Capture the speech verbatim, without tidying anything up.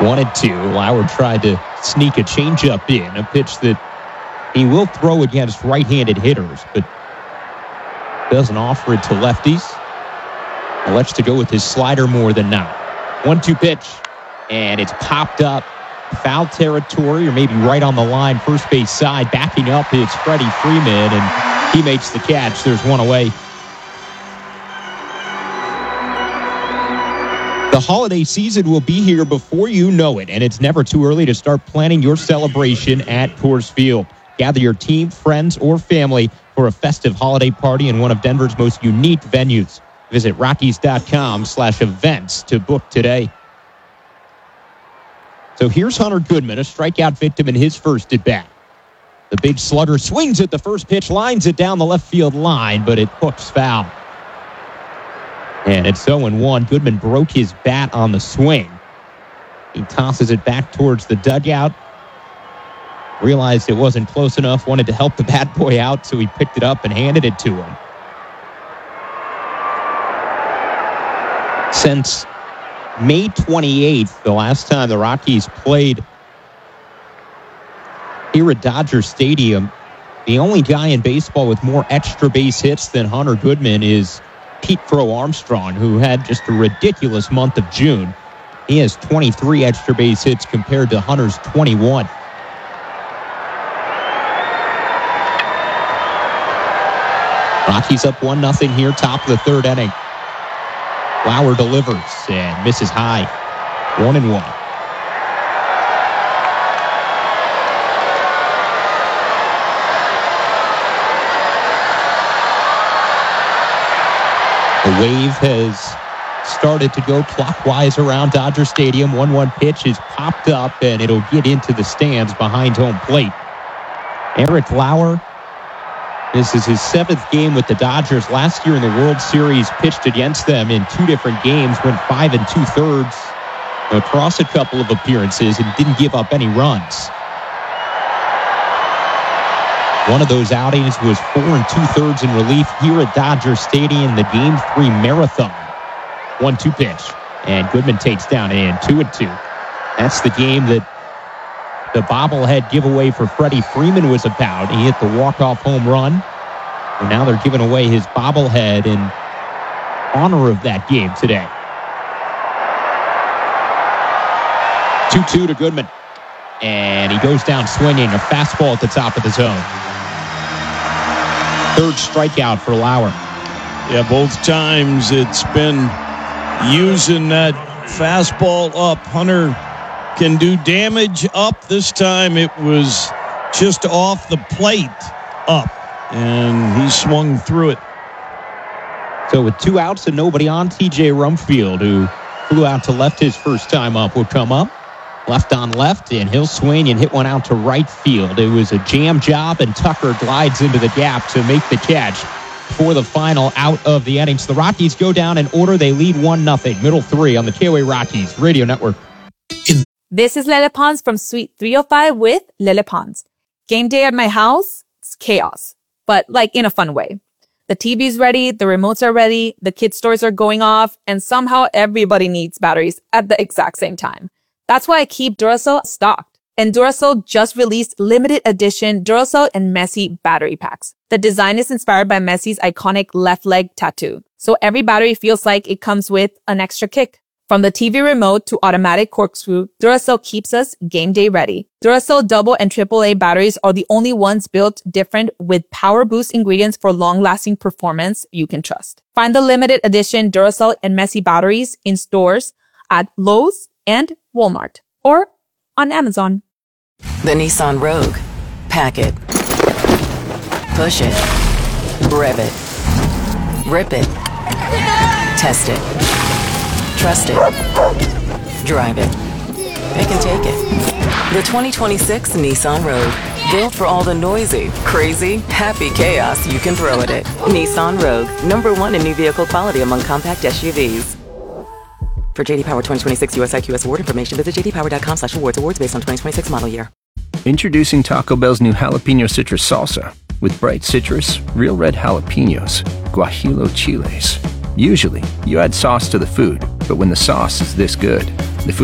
One and two. Lauer tried to sneak a changeup in, a pitch that he will throw against right-handed hitters, but doesn't offer it to lefties. Elects to go with his slider more than not. one two pitch, and it's popped up. Foul territory, or maybe right on the line, first base side. Backing up, it's Freddie Freeman, and he makes the catch. There's one away. The holiday season will be here before you know it, and it's never too early to start planning your celebration at Coors Field. Gather your team, friends, or family for a festive holiday party in one of Denver's most unique venues. Visit Rockies.com slash events to book today. So here's Hunter Goodman, a strikeout victim in his first at-bat. The big slugger swings at the first pitch, lines it down the left field line, but it hooks foul. And it's oh and one. Goodman broke his bat on the swing. He tosses it back towards the dugout. Realized it wasn't close enough, wanted to help the bat boy out, so he picked it up and handed it to him. Since May twenty-eighth, the last time the Rockies played here at Dodger Stadium, the only guy in baseball with more extra base hits than Hunter Goodman is Pete Crow Armstrong, who had just a ridiculous month of June. He has twenty-three extra base hits compared to Hunter's twenty-one. Rockies up one nothing here, top of the third inning. Lauer delivers and misses high. One and one. The wave has started to go clockwise around Dodger Stadium. one one pitch is popped up, and it'll get into the stands behind home plate. Eric Lauer, this is his seventh game with the Dodgers. Last year in the World Series, pitched against them in two different games, went five and two-thirds across a couple of appearances and didn't give up any runs. One of those outings was four and two-thirds in relief here at Dodger Stadium, the Game three Marathon. one two pitch, and Goodman takes down in two and two. That's the game that the bobblehead giveaway for Freddie Freeman was about. He hit the walk-off home run, and now they're giving away his bobblehead in honor of that game today. two two to Goodman, and he goes down swinging, a fastball at the top of the zone. Third strikeout for Lauer. Yeah, both times it's been using that fastball up. Hunter can do damage up. This time it was just off the plate up, and he swung through it. So with two outs and nobody on, T J Rumfield, who flew out to left his first time up, will come up. Left on left, and he'll swing and hit one out to right field. It was a jam job, and Tucker glides into the gap to make the catch for the final out of the innings. The Rockies go down in order. They lead one nothing. Middle three on the K O A Rockies Radio Network. This is Lele Pons from Suite three oh five with Lele Pons. Game day at my house, it's chaos, but like in a fun way. The T V's ready, the remotes are ready, the kids' stores are going off, and somehow everybody needs batteries at the exact same time. That's why I keep Duracell stocked. And Duracell just released limited edition Duracell and Messi battery packs. The design is inspired by Messi's iconic left leg tattoo, so every battery feels like it comes with an extra kick. From the T V remote to automatic corkscrew, Duracell keeps us game day ready. Duracell double and triple A batteries are the only ones built different with power boost ingredients for long-lasting performance you can trust. Find the limited edition Duracell and Messi batteries in stores at Lowe's and Walmart or on Amazon. The Nissan Rogue. Pack it. Push it. Rev it. Rip it. Test it. Trust it. Drive it. Pick and take it. The twenty twenty-six Nissan Rogue. Built for all the noisy, crazy, happy chaos you can throw at it. Nissan Rogue. Number one in new vehicle quality among compact S U Vs. For J D Power twenty twenty-six U S I Q S award information, visit jdpower.com slash awards. Awards based on twenty twenty-six model year. Introducing Taco Bell's new jalapeno citrus salsa with bright citrus, real red jalapenos, guajillo chiles. Usually, you add sauce to the food, but when the sauce is this good, the food